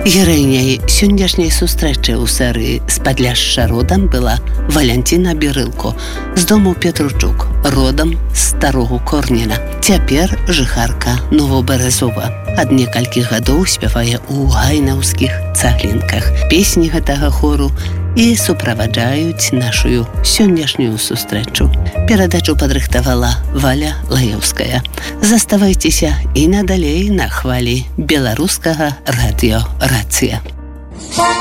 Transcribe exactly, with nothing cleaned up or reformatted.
Героиняй сённяшняй сустрэчы ў серыі з Падляшша родам была Валянціна Бірылко з дому Петручук, родам з Старого Корніна. Цяпер жыхарка Новобярэзова. Ад некалькіх гадоў спявае ў гайнаўскіх цаглінках. Песні гэтага хору і суправаджаюць нашую сённяшнюю сустрэчу. Перадачу падрыхтавала Валя Лаеўская. Заставайцеся і надалей на хвалі беларускага радыё «Рацыя».